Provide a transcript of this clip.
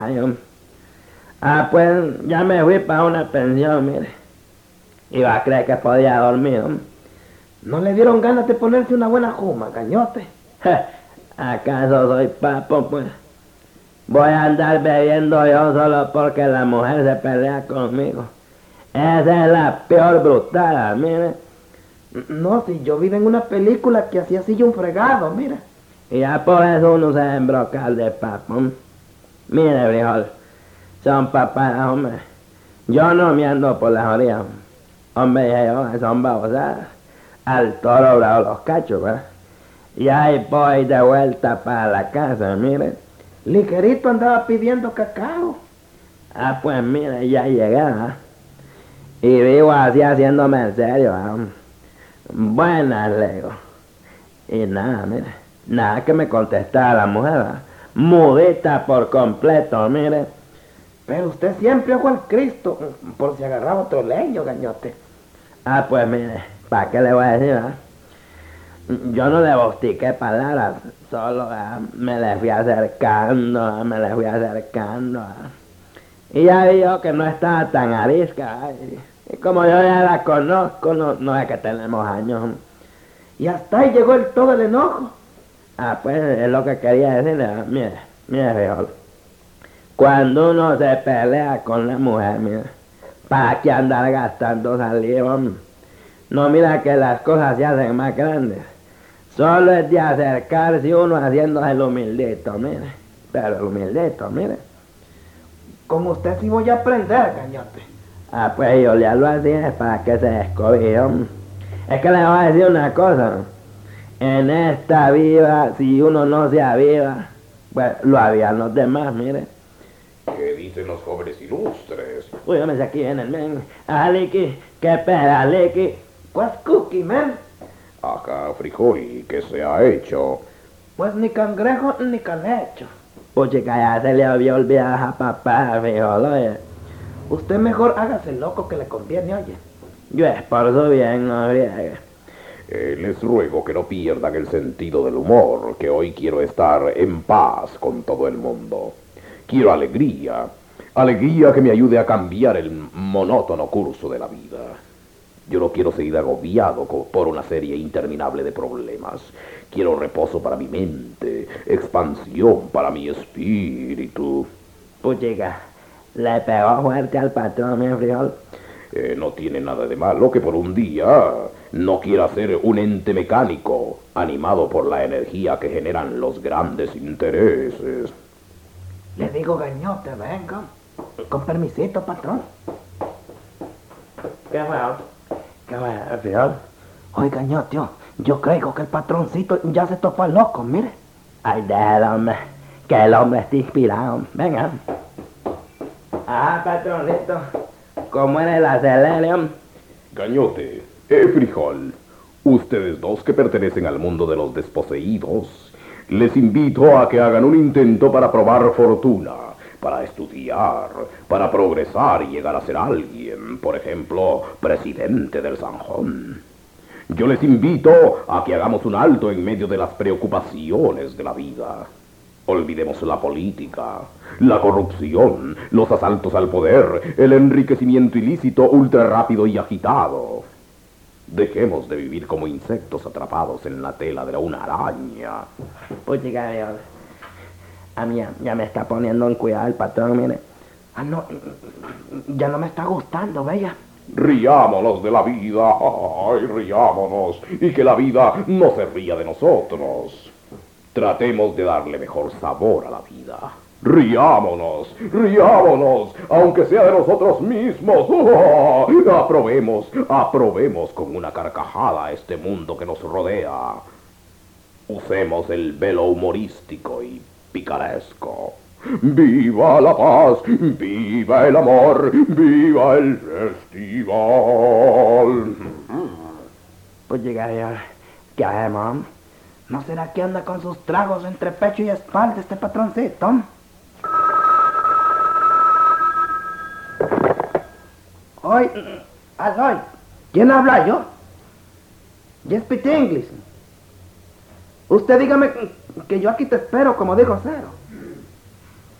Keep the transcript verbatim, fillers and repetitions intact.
Ay, hombre. Ah, pues ya me fui para una pensión, mire. Iba a creer que podía dormir, hombre. ¿No le dieron ganas de ponerse una buena juma, cañote? ¿Acaso soy papo, pues? Voy a andar bebiendo yo solo porque la mujer se pelea conmigo. Esa es la peor brutada, mire. No, si yo vi en una película que hacía así un fregado, mira. Y ya por eso uno se embroca de papo. Mire, frijol, son papás, hombre. Yo no me ando por las orillas. Hombre, yo, son babosadas. Al toro bravo los cachos, ¿verdad? Y ahí voy de vuelta para la casa, mire. Ligerito andaba pidiendo cacao. Ah, pues mire, ya llegué, ¿verdad? Y vivo así haciéndome en serio, ¿verdad? Buenas, le digo. Y nada, mire, nada que me contestara la mujer, ¿verdad? Mudita por completo, mire. Pero usted siempre ojo al Cristo, por si agarraba otro leño, gañote. Ah, pues mire, ¿para qué le voy a decir, verdad? Yo no le bostiqué palabras, solo ¿verdad? Me le fui acercando, ¿verdad? Me le fui acercando, ¿verdad? Y ya vi yo que no estaba tan arisca, ¿verdad? Y como yo ya la conozco, no, no es que tenemos años. Y hasta ahí llegó el, todo el enojo. Ah, pues es lo que quería decirle, ¿verdad? Mire, mire, frijol. Cuando uno se pelea con la mujer, mire, ¿para qué andar gastando saliva? No, mira que las cosas se hacen más grandes. Solo es de acercarse uno haciendo el humildito, mire. Pero el humildito, mire. Con usted sí voy a aprender, gañote. Ah, pues yo le hablo así es para que se descobije. Es que le voy a decir una cosa. En esta vida, si uno no se aviva, pues lo avivan los demás, mire. ¿Qué dicen los jóvenes ilustres? Uy, yo me sé aquí viene el men. Ah, Licky, qué pera, Licky. Pues cookie, man. Acá, frijol, ¿qué se ha hecho? Pues ni cangrejo ni canecho. Puchica, ya se le había olvidado a papá, frijol, oye. Usted mejor hágase loco que le conviene, oye. Yo es por su bien, no friegue. Eh, les ruego que no pierdan el sentido del humor, que hoy quiero estar en paz con todo el mundo. Quiero alegría, alegría que me ayude a cambiar el monótono curso de la vida. Yo no quiero seguir agobiado por una serie interminable de problemas. Quiero reposo para mi mente, expansión para mi espíritu. Puchica, le pegó fuerte al patrón, mi frijol. Eh, no tiene nada de malo que por un día no quiera ser un ente mecánico, animado por la energía que generan los grandes intereses. Le digo, gañote, venga. Con permisito, patrón. ¿Qué fue? ¿Qué fue, frijol? Oiga, gañote, yo creo que el patroncito ya se topó al loco, mire. Ay, déjalo, hombre, que el hombre está inspirado. Venga. Ah, patroncito, ¿cómo era el acelere? Gañote, eh, frijol, ustedes dos que pertenecen al mundo de los desposeídos, les invito a que hagan un intento para probar fortuna, para estudiar, para progresar y llegar a ser alguien, por ejemplo, presidente del Sanjón. Yo les invito a que hagamos un alto en medio de las preocupaciones de la vida. Olvidemos la política, la corrupción, los asaltos al poder, el enriquecimiento ilícito ultra rápido y agitado. Dejemos de vivir como insectos atrapados en la tela de una araña. Pues chica, Dios, a mí ya, ya me está poniendo en cuidado el patrón, mire. Ah, no, ya no me está gustando, bella. Riámonos de la vida, ay, riámonos, y que la vida no se ría de nosotros. Tratemos de darle mejor sabor a la vida. Riámonos, riámonos, aunque sea de nosotros mismos. Oh, aprobemos, aprobemos con una carcajada este mundo que nos rodea. Usemos el velo humorístico y picaresco. ¡Viva la paz! ¡Viva el amor! ¡Viva el festival! Pues chica, Dios, ¿qué hacemos? ¿No será que anda con sus tragos entre pecho y espalda este patroncito? Hoy, hoy, ¿quién habla yo? Yo speak English. Usted dígame que yo aquí te espero, como dijo Cero.